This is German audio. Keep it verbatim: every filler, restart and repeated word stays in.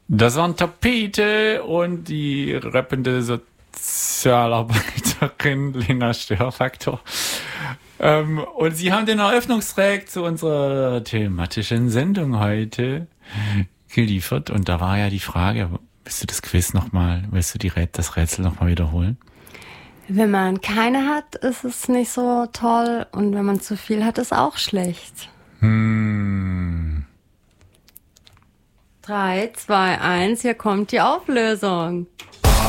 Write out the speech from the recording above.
Das waren Tapete und die rappende Sozialarbeiterin Lena Störfaktor. Ähm, und sie haben den Eröffnungstrack zu unserer thematischen Sendung heute geliefert. Und da war ja die Frage, willst du das Quiz nochmal, willst du die Rät, das Rätsel nochmal wiederholen? Wenn man keine hat, ist es nicht so toll. Und wenn man zu viel hat, ist auch schlecht. Hm. Drei, zwei, eins, hier kommt die Auflösung.